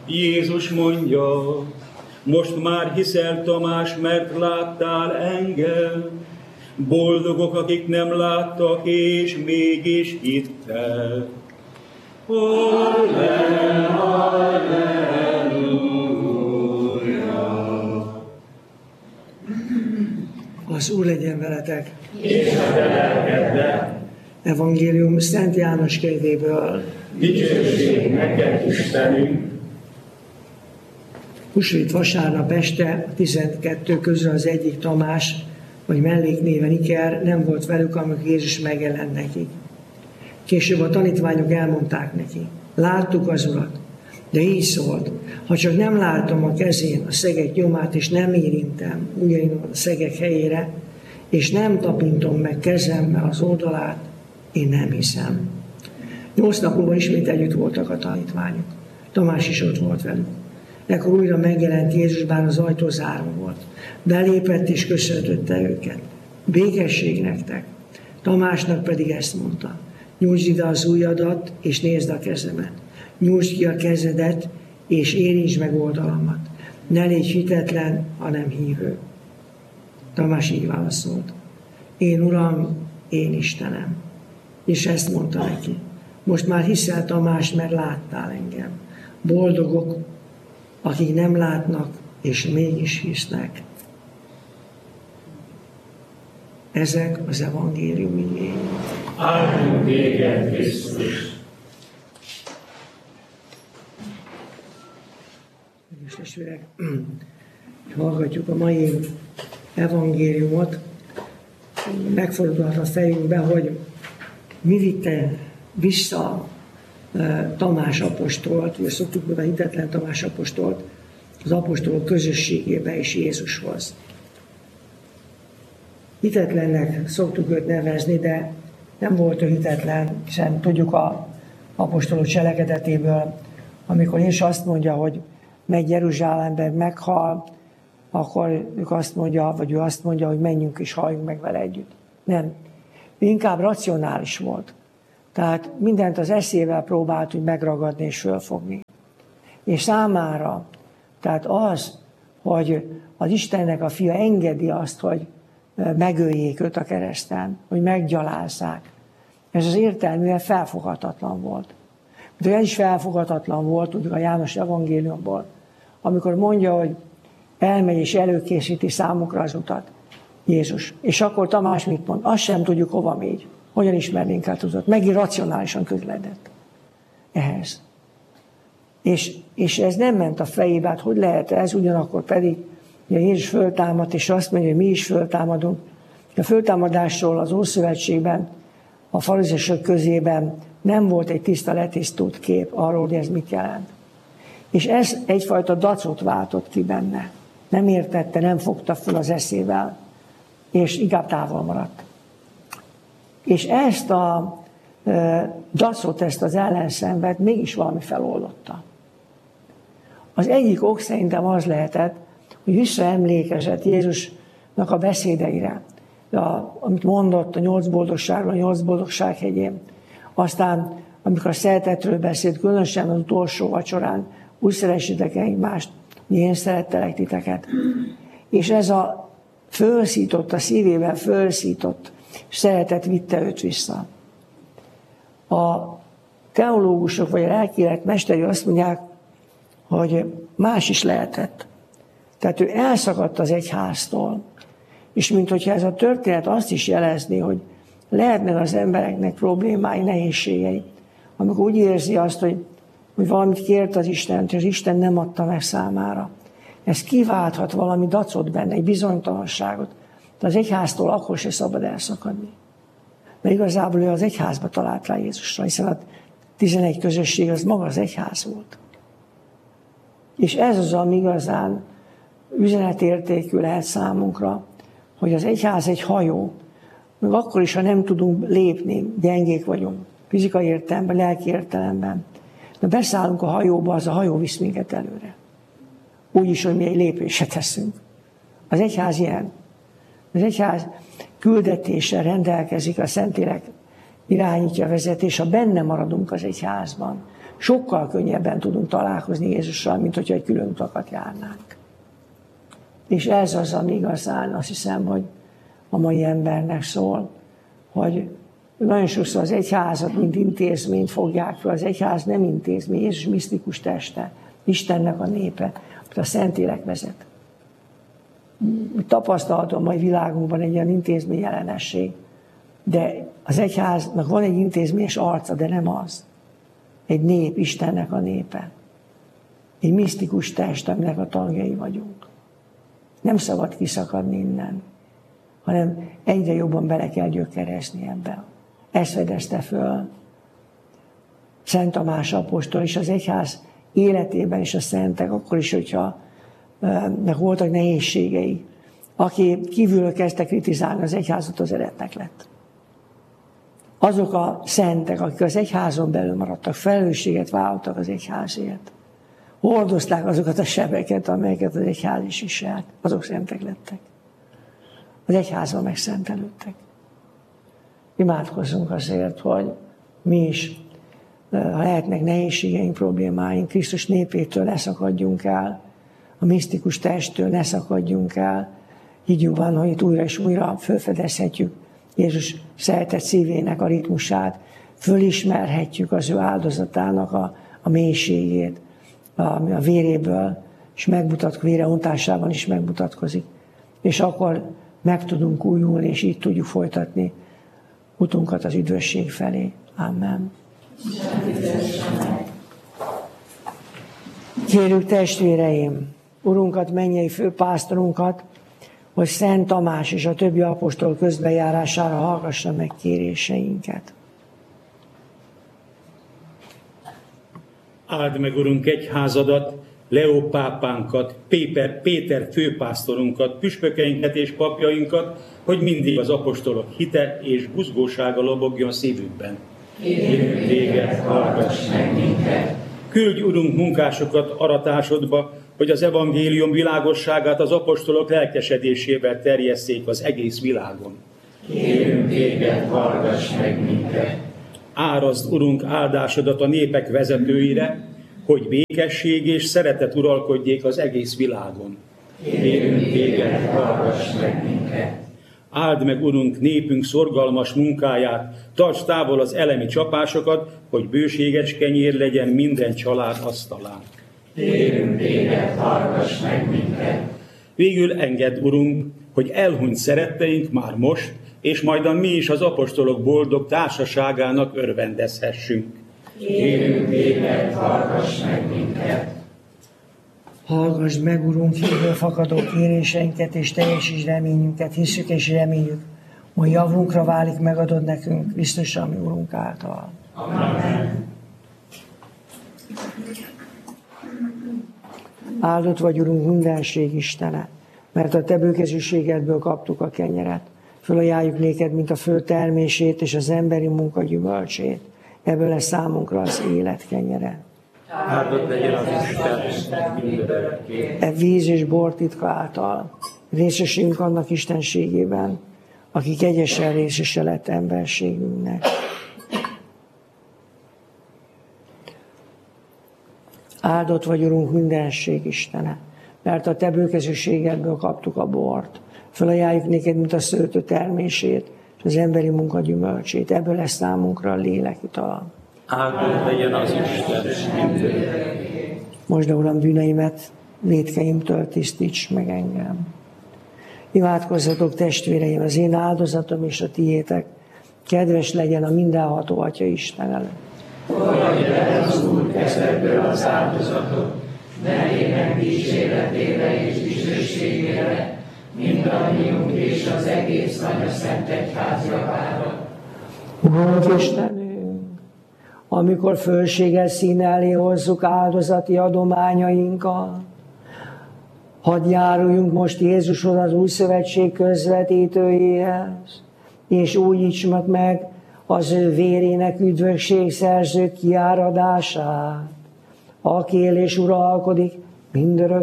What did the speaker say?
Jézus mondja, most már hiszel, Tamás, mert láttál engem. Boldogok, akik nem láttak, és mégis hittek. Az Úr legyen veletek. És a te lelkeddel. Evangélium Szent János könyvéből. Dicsőség neked, Istenünk. Húsvét vasárnap este 12 közül az egyik Tamás, vagy melléknéven Iker nem volt velük, amikor Jézus megjelent nekik. Később a tanítványok elmondták neki, láttuk az Urat, de így szólt, ha csak nem látom a kezén a szegek nyomát, és nem érintem ugyanígy a szegek helyére, és nem tapintom meg kezemmel az oldalát, én nem hiszem. 8 nap múlva ismét együtt voltak a tanítványok. Tamás is ott volt velük. Ekkor újra megjelent Jézus, bár az ajtó zárva volt. Belépett és köszöntötte őket. Békesség nektek. Tamásnak pedig ezt mondta. Nyújtsd ide az ujjadat, és nézd a kezemet. Nyújtsd ki a kezedet, és érintsd meg oldalamat. Ne légy hitetlen, hanem hívő. Tamás így válaszolt. Én Uram, én Istenem. És ezt mondta neki. Most már hiszel, Tamás, mert láttál engem. Boldogok, akik nem látnak, és mégis hisznek. Ezek az evangélium igény. Áldunk téged, Krisztus! Kedves testvérek, hallgatjuk a mai evangéliumot. Megfordulhat a fejünkbe, hogy mi vitte vissza Tamás apostolt, ugye szoktuk mondani hitetlen Tamás apostolt, az apostolok közösségébe és Jézushoz. Hitetlennek szoktuk őt nevezni, de nem volt ő hitetlen, hiszen tudjuk az apostolok cselekedetéből, amikor Jézus azt mondja, hogy megy Jeruzsálembe, meghal, akkor ők azt mondja, vagy ő azt mondja, hogy menjünk és halljunk meg vele együtt. Nem. Ő inkább racionális volt. Tehát mindent az eszével próbált úgy megragadni és fölfogni. És számára, tehát az, hogy az Istennek a fia engedi azt, hogy megöljék őt a kereszten, hogy meggyalázzák. Ez az értelműen felfoghatatlan volt. De ez is felfoghatatlan volt, tudjuk a János evangéliumból, amikor mondja, hogy elmegy és előkészíti számukra az utat Jézus. És akkor Tamás mit mond? Azt sem tudjuk, hova megy. Hogyan ismernénk át az utat? Megint racionálisan közledett ehhez. És ez nem ment a fejébe, hát hogy lehet ez, ugyanakkor pedig ugye Jézus föltámadt, és azt mondja, hogy mi is föltámadunk. A föltámadásról az Ószövetségben, a farizeusok közében nem volt egy tiszta letisztult kép arról, hogy ez mit jelent. És ez egyfajta dacot váltott ki benne. Nem értette, nem fogta föl az eszével, és inkább távol maradt. És ezt a dacot, ezt az ellenszenvet mégis valami feloldotta. Az egyik ok szerintem az lehetett, hogy visszaemlékezett Jézusnak a beszédeire, amit mondott a 8 boldogságról, a 8 boldogság hegyén. Aztán, amikor a szeretetről beszélt, különösen az utolsó vacsorán, úgy szeressétek egymást, hogy én szerettelek titeket. És ez a fölszított, a szívében fölszított szeretet vitte őt vissza. A teológusok vagy a lelkiélet mesteri azt mondják, hogy más is lehetett. Tehát ő elszakadt az egyháztól, és minthogyha ez a történet azt is jelezné, hogy lehetnek az embereknek problémái, nehézségei, amikor úgy érzi azt, hogy valamit kért az Istent, és az Isten nem adta meg számára. Ez kiválthat valami dacot benne, egy bizonytalanságot. De az egyháztól akkor se szabad elszakadni. Mert igazából ő az egyházba talált rá Jézusra, hiszen a 11 közösség az maga az egyház volt. És ez az, ami igazán üzenetértékű lehet számunkra, hogy az egyház egy hajó, még akkor is, ha nem tudunk lépni, gyengék vagyunk, fizikai értelemben, lelki értelemben. De beszállunk a hajóba, az a hajó visz minket előre. Úgy is, hogy mi egy lépéset teszünk. Az egyház ilyen. Az egyház küldetéssel rendelkezik, a Szentlélek irányítja, vezetés, ha benne maradunk az egyházban, sokkal könnyebben tudunk találkozni Jézussal, mint hogyha egy külön utakat járnánk. És ez az, ami igazán azt hiszem, hogy a mai embernek szól, hogy nagyon sokszor az egyházat, mint intézményt fogják fel. Az egyház nem intézmény, Jézus misztikus teste, Istennek a népe, amit a Szentlélek vezet. Tapasztalhatom mai világunkban egy ilyen intézmény jelenesség, de az egyháznak van egy intézményes arca, de nem az. Egy nép, Istennek a népe. Egy misztikus test, aminek a tagjai vagyunk. Nem szabad kiszakadni innen, hanem egyre jobban bele kell gyökerezni ebbe. Ezt fedezte föl Szent Tamás apostol és az egyház életében is a szentek, akkor is, hogyha voltak nehézségei. Aki kívülről kezdte kritizálni az egyházat, az eretnek lett. Azok a szentek, akik az egyházon belül maradtak, felelősséget vállaltak az egyházért. Hordozták azokat a sebeket, amelyeket az egyház is viselt. Azok szentek lettek. Az egyházban megszentelődtek. Imádkozzunk azért, hogy mi is, ha lehetnek nehézségeink, problémáink, Krisztus népétől ne szakadjunk el, a misztikus testtől ne szakadjunk el. Higgyünk van, hogy itt újra és újra felfedezhetjük Jézus szeretett szívének a ritmusát, fölismerhetjük az ő áldozatának a mélységét, a véréből, és véreontásában is megmutatkozik. És akkor meg tudunk újulni, és így tudjuk folytatni utunkat az üdvösség felé. Amen. Kérjük testvéreim, Urunkat, mennyei főpásztorunkat, hogy Szent Tamás és a többi apostol közbejárására hallgassa meg kéréseinket. Áld meg, Urunk, egyházadat, Leó pápánkat, Péter főpásztorunkat, püspökeinket és papjainkat, hogy mindig az apostolok hite és buzgósága lobogjon szívükben. Kérünk téged, hallgass meg minket! Küldj, Urunk, munkásokat aratásodba, hogy az evangélium világosságát az apostolok lelkesedésével terjesszék az egész világon. Kérünk téged, hallgass meg minket! Árazd, Urunk, áldásodat a népek vezetőire, hogy békesség és szeretet uralkodjék az egész világon. Kérünk téged, hallgass meg minket! Áld meg, Urunk, népünk szorgalmas munkáját, tarts távol az elemi csapásokat, hogy bőséges kenyér legyen minden család asztalán. Kérünk téged, hallgass meg minket! Végül engedd, Urunk, hogy elhunyt szeretteink már most, és majdan mi is az apostolok boldog társaságának örvendezhessünk. Kérünk téged, hallgass meg minket! Hallgass meg, Urunk, hívből fakadó kéréseinket, és teljesíts reményünket, hisszük és reméljük, hogy javunkra válik, megadod nekünk, Krisztus, ami Urunk által. Amen. Áldott vagy, Urunk, mindenség Istene, mert a te bőkezűségedből kaptuk a kenyeret. Fölajánljuk néked, mint a föld termését és az emberi munka gyümölcsét. Ebből lesz számunkra az élet kenyere. Áldott legyen az Isten mindörökké. E víz és bor titka által részesünk annak istenségében, aki kegyesen részese lett emberségünknek. Áldott vagy, Urunk, mindenség Istene, mert a te bőkezűségedből kaptuk a bort. Fölajánljuk néked, mint a szőlő termését, és az emberi munka gyümölcsét. Ebből lesz számunkra a lélek itala. Áldott legyen az Isten mindörökké. Most, Uram, bűneimet vétkeimtől tisztíts meg engem. Imádkozzatok, testvéreim, az én áldozatom és a tiétek kedves legyen a mindenható Atya Isten előtt. Fogadj el az Úr kezedből az áldozatot, nevének kíséretére és dicsőségére, mindannyiunk és az egész nagy szent egyház javára. Urunk Istenünk, amikor fölséges szín elé hozzuk áldozati adományainkat, hadd járuljunk most Jézushoz, az új szövetség közvetítőjéhez, és újíts meg az ő vérének üdvösségszerző kiáradását, aki él és uralkodik mindörökkön